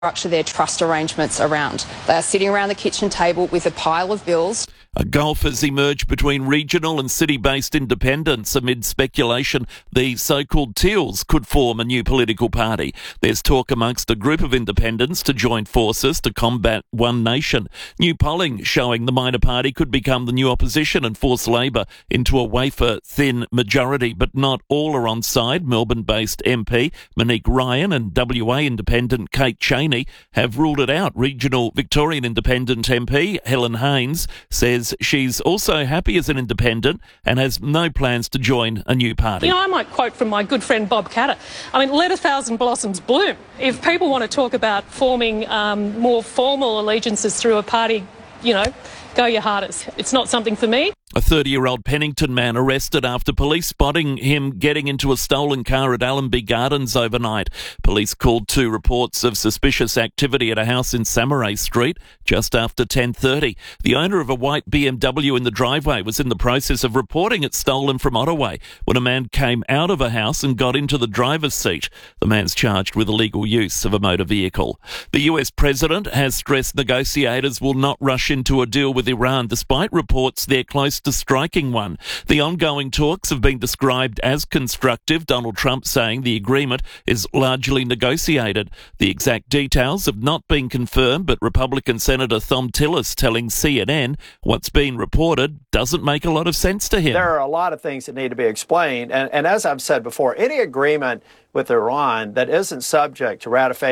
structure their trust arrangements around. They are sitting around the kitchen table with a pile of bills. A gulf has emerged between regional and city-based independents amid speculation the so-called Teals could form a new political party. There's talk amongst a group of independents to join forces to combat One Nation. New polling showing the minor party could become the new opposition and force Labor into a wafer-thin majority, but not all are on side. Melbourne-based MP Monique Ryan and WA independent Kate Cheney have ruled it out. Regional Victorian independent MP Helen Haynes says she's also happy as an independent and has no plans to join a new party. You know, I might quote from my good friend Bob Catter. I mean, let a thousand blossoms bloom. If people want to talk about forming more formal allegiances through a party, you know, go your hardest. It's not something for me. A 30-year-old Pennington man arrested after police spotting him getting into a stolen car at Allenby Gardens overnight. Police called 2 reports of suspicious activity at a house in Samaray Street just after 10:30. The owner of a white BMW in the driveway was in the process of reporting it stolen from Ottaway when a man came out of a house and got into the driver's seat. The man's charged with illegal use of a motor vehicle. The US president has stressed negotiators will not rush into a deal with Iran despite reports they're close to striking one. The ongoing talks have been described as constructive, Donald Trump saying the agreement is largely negotiated. The exact details have not been confirmed, but Republican Senator Thom Tillis telling CNN what's been reported doesn't make a lot of sense to him. There are a lot of things that need to be explained, and as I've said before, any agreement with Iran that isn't subject to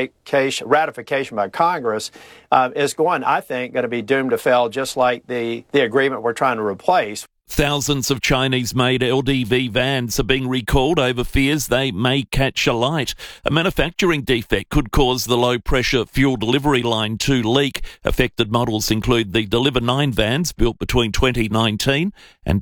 ratification by Congress is I think, going to be doomed to fail, just like the agreement we're trying to replace. Thousands of Chinese-made LDV vans are being recalled over fears they may catch alight. A manufacturing defect could cause the low-pressure fuel delivery line to leak. Affected models include the Deliver 9 vans built between 2019 and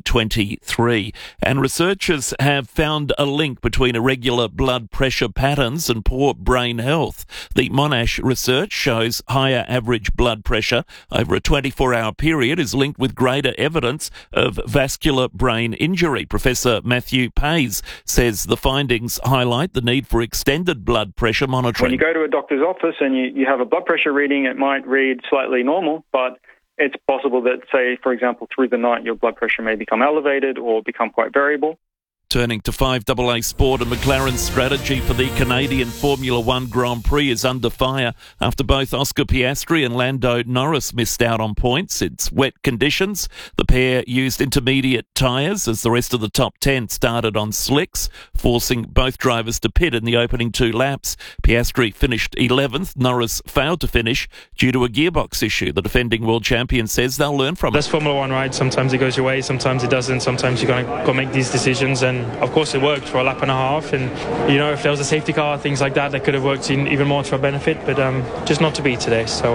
2023. And researchers have found a link between irregular blood pressure patterns and poor brain health. The Monash research shows higher average blood pressure over a 24-hour period is linked with greater evidence of vascular brain injury. Professor Matthew Pays says the findings highlight the need for extended blood pressure monitoring. When you go to a doctor's office and you have a blood pressure reading, it might read slightly normal, but it's possible that, say, for example, through the night, your blood pressure may become elevated or become quite variable. Turning to 5AA Sport, and McLaren's strategy for the Canadian Formula One Grand Prix is under fire after both Oscar Piastri and Lando Norris missed out on points. It's wet conditions. The pair used intermediate tyres as the rest of the top 10 started on slicks, forcing both drivers to pit in the opening 2 laps. Piastri finished 11th. Norris failed to finish due to a gearbox issue. The defending world champion says they'll learn from it. That's Formula One, right? Sometimes it goes your way, sometimes it doesn't. Sometimes you're going to make these decisions, and of course it worked for a lap and a half, and you know, if there was a safety car, things like that could have worked even more to our benefit, but just not to be today. So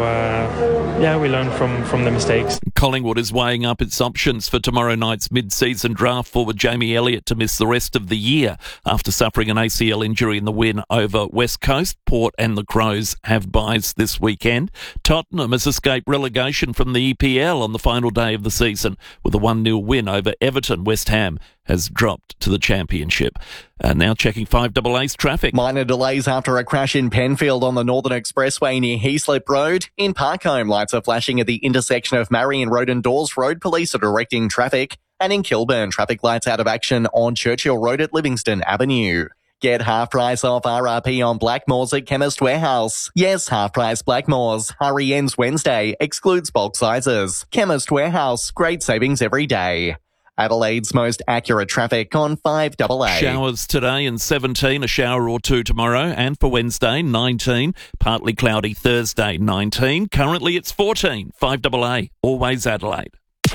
we learned from the mistakes. Collingwood is weighing up its options for tomorrow night's mid-season draft forward Jamie Elliott to miss the rest of the year after suffering an ACL injury in the win over West Coast. Port and the Crows have byes this weekend. Tottenham has escaped relegation from the EPL on the final day of the season with a 1-0 win over Everton. West Ham has dropped to the Championship. Now checking 5AA's traffic. Minor delays after a crash in Penfield on the Northern Expressway near Heaslip Road. In Parkholme, lights are flashing at the intersection of Marion Road and Dawes Road. Police are directing traffic. And in Kilburn, traffic lights out of action on Churchill Road at Livingston Avenue. Get half price off RRP on Blackmores at Chemist Warehouse. Yes, half price Blackmores. Hurry ends Wednesday. Excludes bulk sizes. Chemist Warehouse. Great savings every day. Adelaide's most accurate traffic on 5AA. Showers today and 17, a shower or 2 tomorrow, and for Wednesday, 19. Partly cloudy Thursday, 19. Currently it's 14. 5AA, always Adelaide.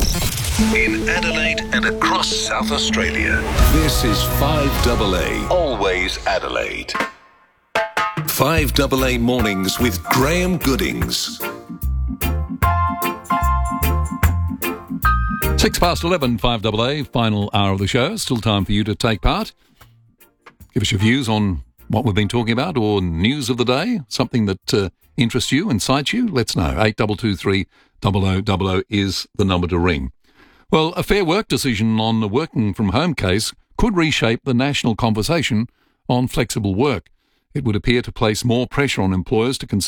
In Adelaide and across South Australia, this is 5AA, always Adelaide. 5AA Mornings with Graham Goodings. 11, 5AA, final hour of the show. Still time for you to take part. Give us your views on what we've been talking about or news of the day, something that interests you, incites you. Let's know. 8223 0000 is the number to ring. Well, a Fair Work decision on the working from home case could reshape the national conversation on flexible work. It would appear to place more pressure on employers to consider